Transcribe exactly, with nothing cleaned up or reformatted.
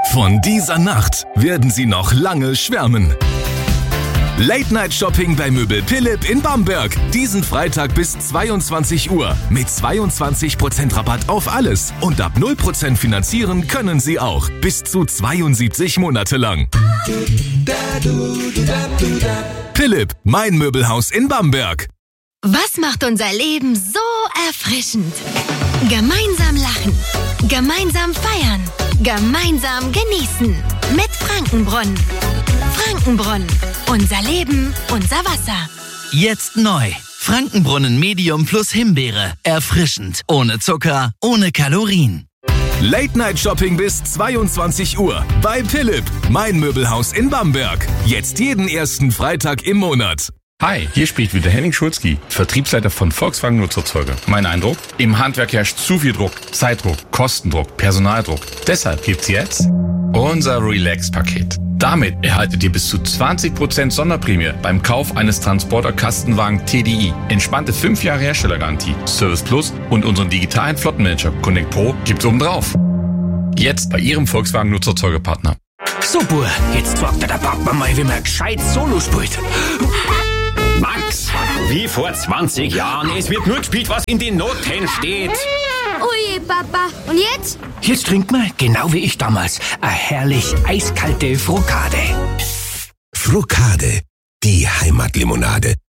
Von dieser Nacht werden Sie noch lange schwärmen. Late-Night-Shopping bei Möbel Philipp in Bamberg. Diesen Freitag bis zweiundzwanzig Uhr. Mit zweiundzwanzig Prozent Rabatt auf alles. Und ab null Prozent finanzieren können Sie auch. Bis zu zweiundsiebzig Monate lang. Philipp, mein Möbelhaus in Bamberg. Was macht unser Leben so erfrischend? Gemeinsam lachen. Gemeinsam feiern. Gemeinsam genießen. Mit Frankenbrunnen. Frankenbrunnen. Unser Leben, unser Wasser. Jetzt neu. Frankenbrunnen Medium plus Himbeere. Erfrischend. Ohne Zucker, ohne Kalorien. Late-Night-Shopping bis zweiundzwanzig Uhr. Bei Philipp, mein Möbelhaus in Bamberg. Jetzt jeden ersten Freitag im Monat. Hi, hier spricht wieder Henning Schulzki, Vertriebsleiter von Volkswagen Nutzerzeuger. Mein Eindruck? Im Handwerk herrscht zu viel Druck, Zeitdruck, Kostendruck, Personaldruck. Deshalb gibt's jetzt unser Relax-Paket. Damit erhaltet ihr bis zu zwanzig Prozent Sonderprämie beim Kauf eines Transporter-Kastenwagen T D I. Entspannte fünf Jahre Herstellergarantie, Service Plus und unseren digitalen Flottenmanager Connect Pro gibt's obendrauf. Jetzt bei Ihrem Volkswagen Nutzerzeugerpartner. So, Bur, jetzt sagt der Papa mal, wie man gescheit Solo spielt. Max, wie vor zwanzig Jahren. Es wird nur gespielt, was in den Noten steht. Ui, Papa. Und jetzt? Jetzt trinkt man, genau wie ich damals, eine herrlich eiskalte Frokade. Frokade, die Heimatlimonade.